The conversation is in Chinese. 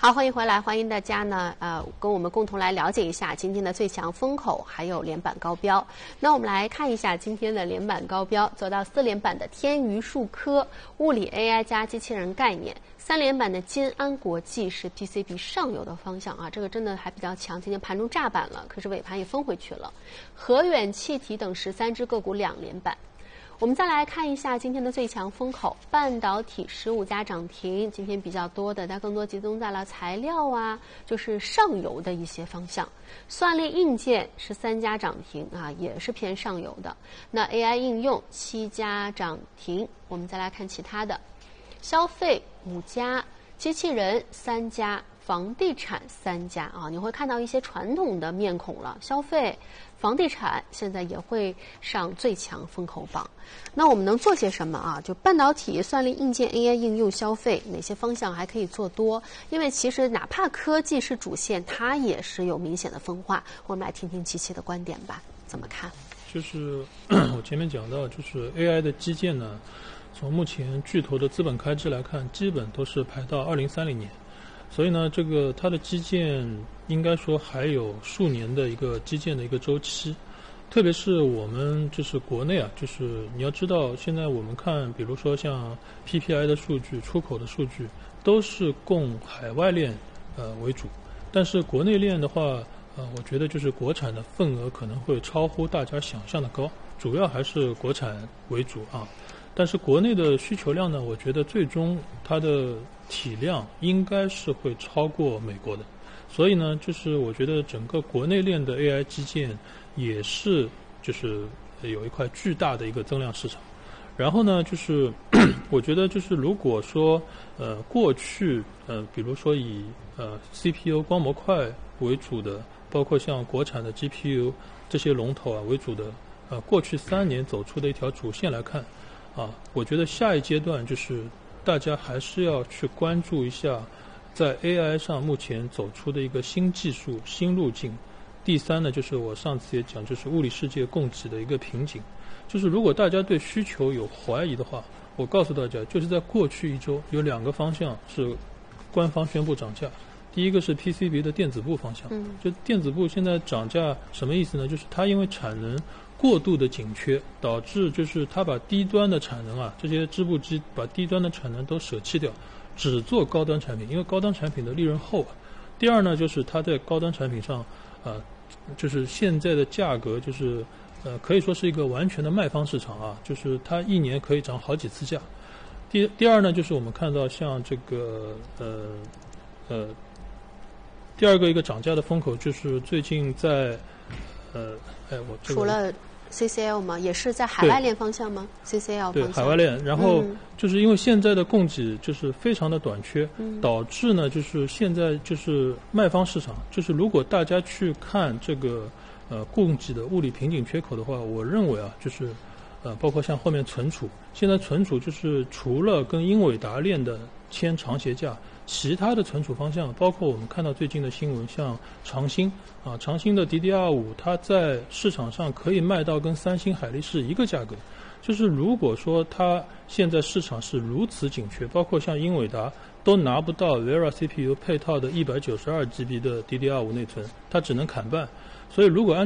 好，欢迎回来，欢迎大家呢，跟我们共同来了解一下今天的最强风口，还有连板高标。那我们来看一下今天的连板高标，走到4连板的天娱数科物理 AI 加机器人概念，3连板的金安国际是 PCB 上游的方向啊，这个真的还比较强，今天盘中炸板了，可是尾盘也封回去了。和远气体等13只个股2连板。我们再来看一下今天的最强风口，半导体15家涨停，今天比较多的，但更多集中在了材料啊，就是上游的一些方向。算力硬件13家涨停啊，也是偏上游的。那 AI 应用7家涨停，我们再来看其他的，消费5家，机器人3家。房地产3家啊，你会看到一些传统的面孔了，消费、房地产现在也会上最强风口榜。那我们能做些什么啊？就半导体、算力硬件、AI 应用、消费，哪些方向还可以做多？因为其实哪怕科技是主线，它也是有明显的分化。我们来听听琪琪的观点吧，怎么看？ 就是我前面讲到，就是 AI 的基建呢，从目前巨头的资本开支来看，基本都是排到2030年。所以呢，这个它的基建应该说还有数年的一个基建的一个周期，特别是我们就是国内啊，就是你要知道，现在我们看，比如说像 PPI 的数据、出口的数据，都是供海外链为主，但是国内链的话，我觉得就是国产的份额可能会超乎大家想象的高，主要还是国产为主啊。但是国内的需求量呢，我觉得最终它的体量应该是会超过美国的，所以呢，就是我觉得整个国内链的 AI 基建也是就是有一块巨大的一个增量市场。然后呢，就是我觉得就是如果说过去比如说以CPU 光模块为主的，包括像国产的 GPU 这些龙头啊为主的过去3年走出的一条主线来看啊，我觉得下一阶段就是大家还是要去关注一下在 AI 上目前走出的一个新技术、新路径。第3呢，就是我上次也讲，就是物理世界供给的一个瓶颈。就是如果大家对需求有怀疑的话，我告诉大家，就是在过去1周有2个方向是官方宣布涨价。第一个是 PCB 的电子部方向，就电子部现在涨价什么意思呢？就是它因为产能过度的紧缺，导致就是它把低端的产能啊，这些织布机把低端的产能都舍弃掉，只做高端产品，因为高端产品的利润厚啊。第2呢，就是它在高端产品上，就是现在的价格就是可以说是一个完全的卖方市场啊，就是它1年可以涨好几次价。第2呢，就是我们看到像这个第2个一个涨价的风口，就是最近在除了 CCL 吗？也是在海外链方向吗 ？CCL 方向对海外链，然后就是因为现在的供给就是非常的短缺，导致呢就是现在就是卖方市场，就是如果大家去看这个供给的物理瓶颈缺口的话，我认为啊就是包括像后面存储，现在存储就是除了跟英伟达链的签长协价，其他的存储方向，包括我们看到最近的新闻，像长兴啊，长兴的 DDR5，它在市场上可以卖到跟三星、海力士一个价格。就是如果说它现在市场是如此紧缺，包括像英伟达都拿不到 Vera CPU 配套的192GB 的 DDR5 内存，它只能砍半。所以如果按